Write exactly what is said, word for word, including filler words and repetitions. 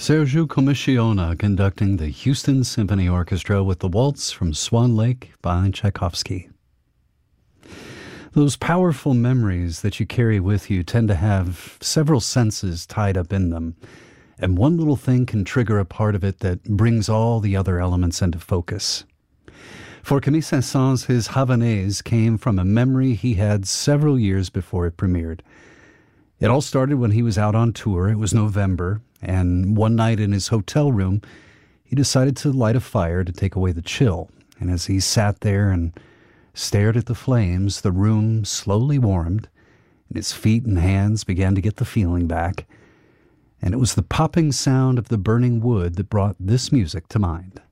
Sergio Commissiona conducting the Houston Symphony Orchestra with the Waltz from Swan Lake by Tchaikovsky. Those powerful memories that you carry with you tend to have several senses tied up in them, and one little thing can trigger a part of it that brings all the other elements into focus. For Camille Saint-Saëns, his Havanaise came from a memory he had several years before it premiered. It all started when he was out on tour. It was November, and one night in his hotel room, he decided to light a fire to take away the chill. And as he sat there and stared at the flames, the room slowly warmed, and his feet and hands began to get the feeling back. And it was the popping sound of the burning wood that brought this music to mind.